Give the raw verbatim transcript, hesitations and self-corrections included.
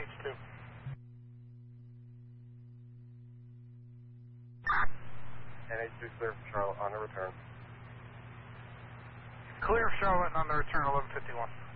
H two. N H two clear for Charlotte on the return. Clear Charlotte on the return, eleven fifty-one.